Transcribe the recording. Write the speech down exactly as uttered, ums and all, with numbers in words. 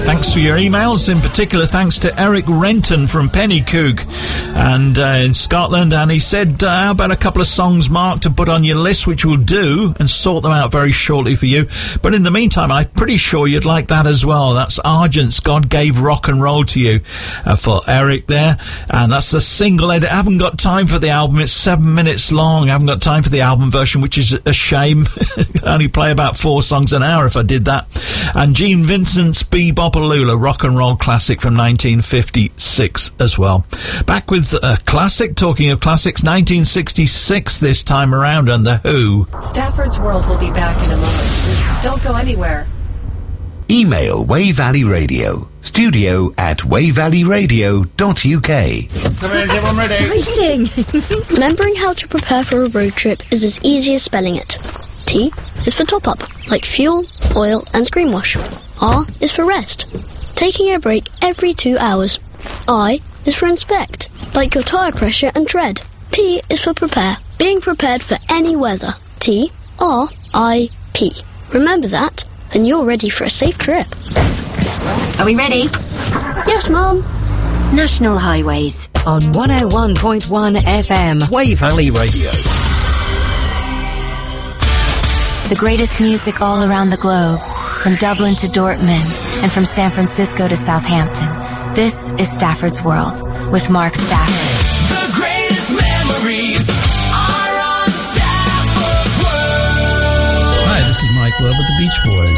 Thanks for your emails. In particular, thanks to Eric Renton from Pennycook and uh, in Scotland. And he said, uh, how about a couple of songs, Mark, to put on your list, which we'll do and sort them out very shortly for you. But in the meantime, I'm pretty sure you'd like that as well. That's Argent's God Gave Rock and Roll to You uh, for Eric there. And that's the single edit. I haven't got time for the album. It's seven minutes long. I haven't got time for the album version, which is a shame. I only play about four songs an hour if I did that. And Gene Vincent's Be-Bop-A-Lula, rock and roll classic from nineteen fifty-six as well. Back with a classic, talking of classics, nineteen sixty-six this time around, and The Who. Stafford's World will be back in a moment. Don't go anywhere. Email Way Valley Radio, studio at way valley radio dot u k. Come in, everyone ready? Exciting! Remembering how to prepare for a road trip is as easy as spelling it. T is for top up, like fuel, oil and screen wash. R is for rest, taking a break every two hours. I is for inspect, like your tyre pressure and tread. P is for prepare, being prepared for any weather. T, R, I, P. Remember that, and you're ready for a safe trip. Are we ready? Yes, Mum. National Highways on one oh one point one F M. Way Valley Radio. The greatest music all around the globe, from Dublin to Dortmund, and from San Francisco to Southampton. This is Stafford's World with Mark Stafford. The greatest memories are on Stafford's World. Hi, this is Mike Love with the Beach Boys.